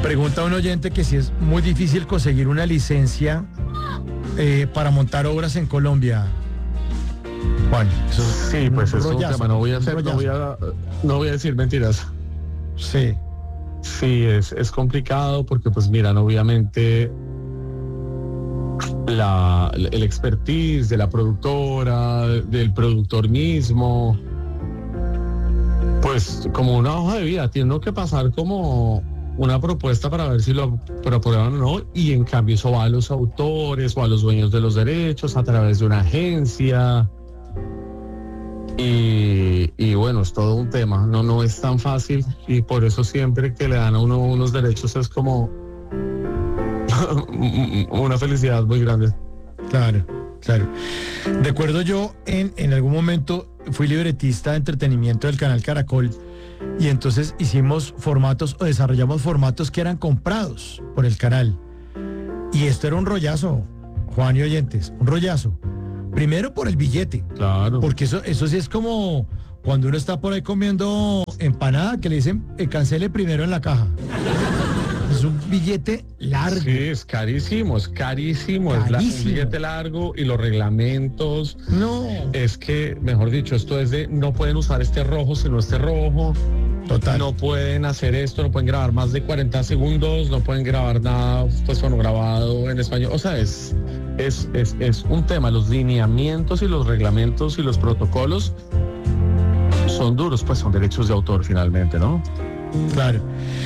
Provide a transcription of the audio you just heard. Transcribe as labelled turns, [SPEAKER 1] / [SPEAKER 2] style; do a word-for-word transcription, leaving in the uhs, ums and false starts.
[SPEAKER 1] Pregunta un oyente que si es muy difícil conseguir una licencia eh, para montar obras en Colombia. Juan, eso es
[SPEAKER 2] Sí, pues es un
[SPEAKER 1] rollazo,
[SPEAKER 2] tema, no voy a hacer,
[SPEAKER 1] un
[SPEAKER 2] no voy a, no voy a decir mentiras.
[SPEAKER 1] Sí.
[SPEAKER 2] Sí, es, es complicado porque pues miran, obviamente la, el expertise de la productora, del productor mismo, pues como una hoja de vida, tiene uno que pasar como una propuesta para ver si lo aprueban o no, y en cambio eso va a los autores o a los dueños de los derechos a través de una agencia. Y, y bueno, es todo un tema, no, no es tan fácil, y por eso siempre que le dan a uno unos derechos es como una felicidad muy grande.
[SPEAKER 1] Claro, claro. Recuerdo yo en, en algún momento fui libretista de entretenimiento del canal Caracol y entonces hicimos formatos o desarrollamos formatos que eran comprados por el canal. Y esto era un rollazo, Juan y oyentes, un rollazo. Primero por el billete.
[SPEAKER 2] Claro.
[SPEAKER 1] Porque eso, eso sí es como cuando uno está por ahí comiendo empanada que le dicen eh, cancele primero en la caja. Es un billete largo.
[SPEAKER 2] Sí, es carísimo, es carísimo, carísimo. Es la, un billete largo y los reglamentos.
[SPEAKER 1] No.
[SPEAKER 2] Es que, mejor dicho, esto es de no pueden usar este rojo sino este rojo.
[SPEAKER 1] Total.
[SPEAKER 2] No pueden hacer esto, no pueden grabar más de cuarenta segundos, no pueden grabar nada pues fonograbado en español. O sea, es, es, es, es un tema. Los lineamientos y los reglamentos y los protocolos son duros, pues son derechos de autor finalmente, ¿no?
[SPEAKER 1] Claro.